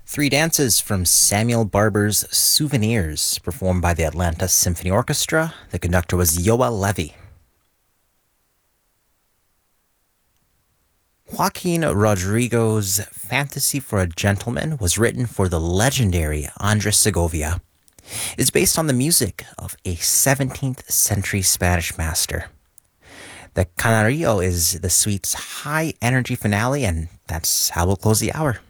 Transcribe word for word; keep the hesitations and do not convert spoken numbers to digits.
Three dances from Samuel Barber's Souvenirs, performed by the Atlanta Symphony Orchestra. The conductor was Yoel Levy. Joaquin Rodrigo's Fantasy for a Gentleman was written for the legendary Andres Segovia. It is based on the music of a seventeenth century Spanish master. The Canario is the suite's high energy finale, and that's how we'll close the hour.